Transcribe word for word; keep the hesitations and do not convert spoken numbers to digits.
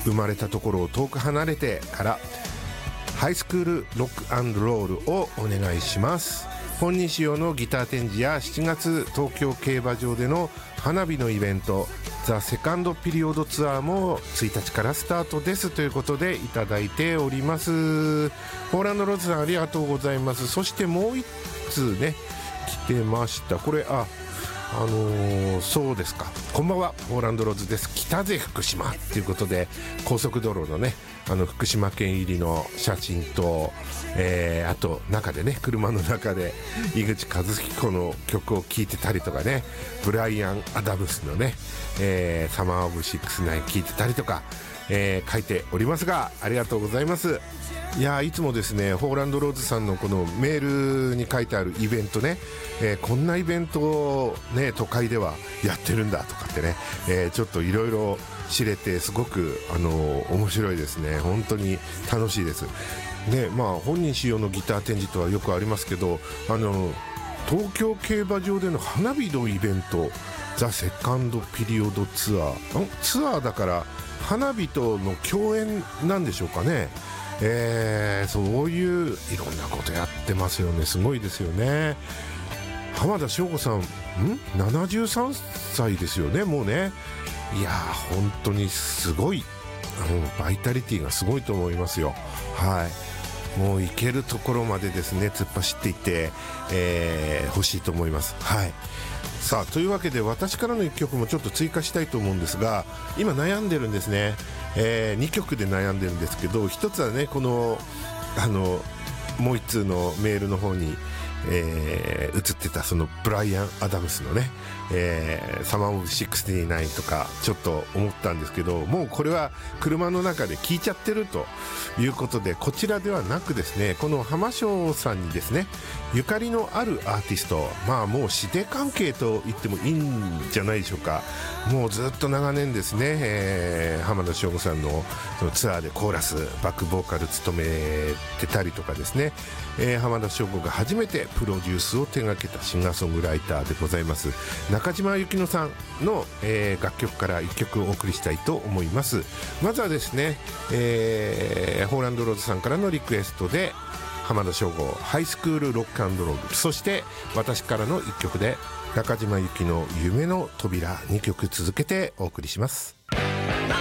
生まれたところを遠く離れてからハイスクールロック&ロールをお願いします。本人仕様のギター展示やしちがつ東京競馬場での花火のイベントザ・セカンドピリオドツアーもついたちからスタートですということでいただいております。ホーランドローズさんありがとうございます。そしてもう一通ね来てました。これああのー、そうですか、こんばんは、ホーランドローズです。来たぜ福島ということで高速道路のねあの福島県入りの写真と、えー、あと中でね車の中で井口和彦の曲を聴いてたりとかね、ブライアン・アダムスのね、えー、サマーオブろくじゅうきゅう聴いてたりとか、えー、書いておりますがありがとうございます。いやいつもですねホーランドローズさんのこのメールに書いてあるイベントね、えー、こんなイベントをね都会ではやってるんだとかってね、えー、ちょっといろいろ知れてすごくあのー、面白いですね。本当に楽しいですね。まあ本人仕様のギター展示とはよくありますけど、あの東京競馬場での花火のイベントザ・セカンドピリオドツアーツアーだから花火との共演なんでしょうかね。えー、そういういろんなことやってますよね。すごいですよね。浜田省吾さんんななじゅうさんさいですよねもうね。いやー本当にすごい、うん、バイタリティがすごいと思いますよ。はい、もう行けるところまでですね突っ走っていって、えー、欲しいと思います。はい、さあというわけで私からのいっきょくもちょっと追加したいと思うんですが、今悩んでるんですね、えー、にきょくで悩んでるんですけど、ひとつはねこのあのもういっつうのメールの方に、えー、映ってたそのブライアン・アダムスのね、えー、サマーオブろくじゅうきゅうとかちょっと思ったんですけど、もうこれは車の中で聞いちゃってるということでこちらではなくですね、この浜翔さんにですねゆかりのあるアーティスト、まあもう師弟関係と言ってもいいんじゃないでしょうか。もうずっと長年ですね、えー、浜田省吾さん の, そのツアーでコーラスバックボーカル務めてたりとかですね、えー、浜田省吾が初めてプロデュースを手掛けたシンガーソングライターでございます中島由紀乃さんの、えー、楽曲からいっきょくお送りしたいと思います。まずはですね、えー、ホーランドローズさんからのリクエストで浜田省吾ハイスクールロック&ロール、そして私からのいっきょくで中島由紀乃夢の扉、にきょく続けてお送りします。